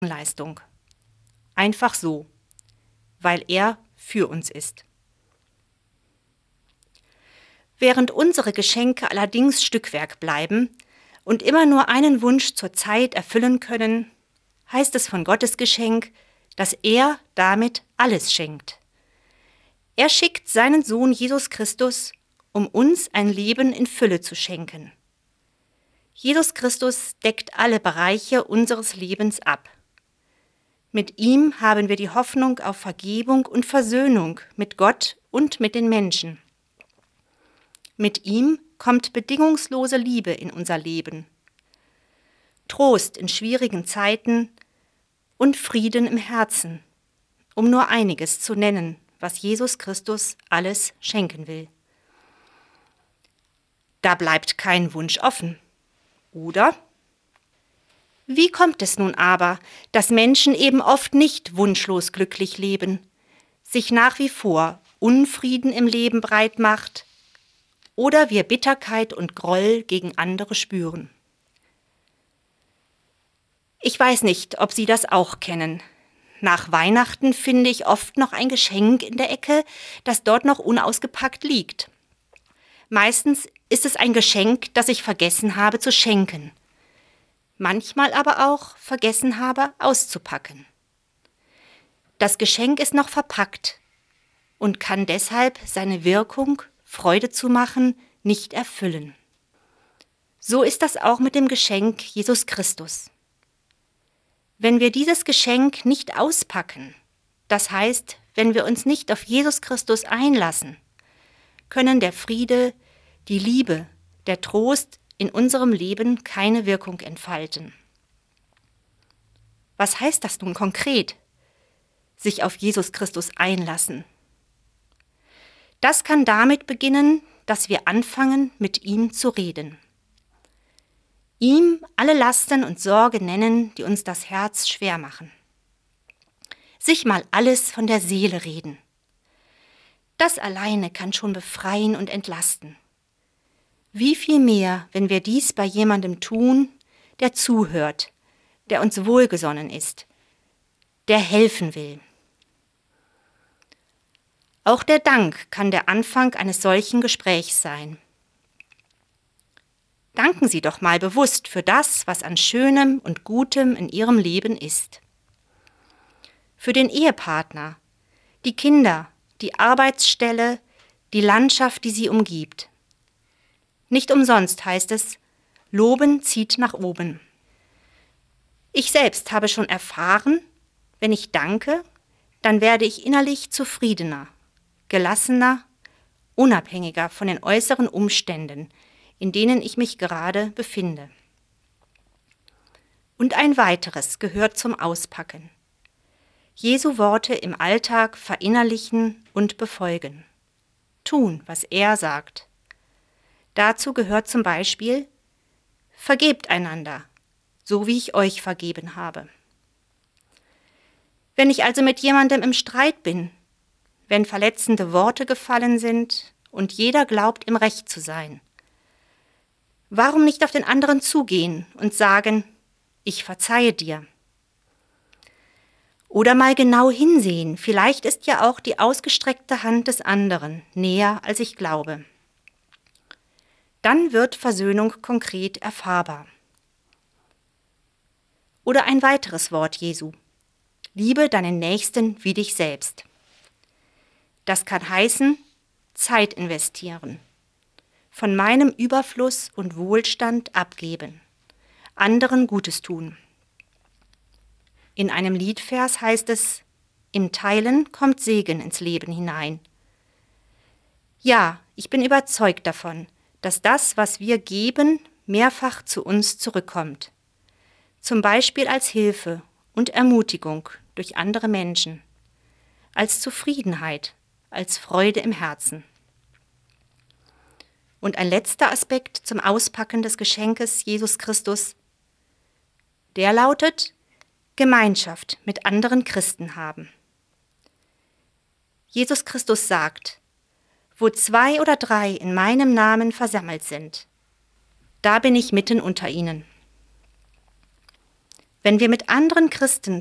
Leistung. Einfach so, weil er für uns ist. Während unsere Geschenke allerdings Stückwerk bleiben und immer nur einen Wunsch zur Zeit erfüllen können, heißt es von Gottes Geschenk, dass er damit alles schenkt. Er schickt seinen Sohn Jesus Christus, um uns ein Leben in Fülle zu schenken. Jesus Christus deckt alle Bereiche unseres Lebens ab. Mit ihm haben wir die Hoffnung auf Vergebung und Versöhnung mit Gott und mit den Menschen. Mit ihm kommt bedingungslose Liebe in unser Leben, Trost in schwierigen Zeiten und Frieden im Herzen, um nur einiges zu nennen, was Jesus Christus alles schenken will. Da bleibt kein Wunsch offen, oder? Wie kommt es nun aber, dass Menschen eben oft nicht wunschlos glücklich leben, sich nach wie vor Unfrieden im Leben breit macht oder wir Bitterkeit und Groll gegen andere spüren? Ich weiß nicht, ob Sie das auch kennen. Nach Weihnachten finde ich oft noch ein Geschenk in der Ecke, das dort noch unausgepackt liegt. Meistens ist es ein Geschenk, das ich vergessen habe zu schenken. Manchmal aber auch vergessen habe auszupacken. Das Geschenk ist noch verpackt und kann deshalb seine Wirkung, Freude zu machen, nicht erfüllen. So ist das auch mit dem Geschenk Jesus Christus. Wenn wir dieses Geschenk nicht auspacken, das heißt, wenn wir uns nicht auf Jesus Christus einlassen, können der Friede, die Liebe, der Trost in unserem Leben keine Wirkung entfalten. Was heißt das nun konkret? Sich auf Jesus Christus einlassen. Das kann damit beginnen, dass wir anfangen, mit ihm zu reden. Ihm alle Lasten und Sorge nennen, die uns das Herz schwer machen. Sich mal alles von der Seele reden. Das alleine kann schon befreien und entlasten. Wie viel mehr, wenn wir dies bei jemandem tun, der zuhört, der uns wohlgesonnen ist, der helfen will. Auch der Dank kann der Anfang eines solchen Gesprächs sein. Danken Sie doch mal bewusst für das, was an Schönem und Gutem in Ihrem Leben ist. Für den Ehepartner, die Kinder, die Arbeitsstelle, die Landschaft, die sie umgibt. Nicht umsonst heißt es, Loben zieht nach oben. Ich selbst habe schon erfahren, wenn ich danke, dann werde ich innerlich zufriedener, gelassener, unabhängiger von den äußeren Umständen, in denen ich mich gerade befinde. Und ein weiteres gehört zum Auspacken. Jesu Worte im Alltag verinnerlichen und befolgen. Tun, was er sagt. Dazu gehört zum Beispiel: Vergebt einander, so wie ich euch vergeben habe. Wenn ich also mit jemandem im Streit bin, wenn verletzende Worte gefallen sind und jeder glaubt, im Recht zu sein, warum nicht auf den anderen zugehen und sagen: Ich verzeihe dir? Oder mal genau hinsehen, vielleicht ist ja auch die ausgestreckte Hand des anderen näher, als ich glaube. Dann wird Versöhnung konkret erfahrbar. Oder ein weiteres Wort Jesu: Liebe deinen Nächsten wie dich selbst. Das kann heißen, Zeit investieren, von meinem Überfluss und Wohlstand abgeben, anderen Gutes tun. In einem Liedvers heißt es: Im Teilen kommt Segen ins Leben hinein. Ja, ich bin überzeugt davon, dass das, was wir geben, mehrfach zu uns zurückkommt. Zum Beispiel als Hilfe und Ermutigung durch andere Menschen, als Zufriedenheit, als Freude im Herzen. Und ein letzter Aspekt zum Auspacken des Geschenkes Jesus Christus, der lautet: Gemeinschaft mit anderen Christen haben. Jesus Christus sagt: Wo 2 oder 3 in meinem Namen versammelt sind, da bin ich mitten unter ihnen. Wenn wir mit anderen Christen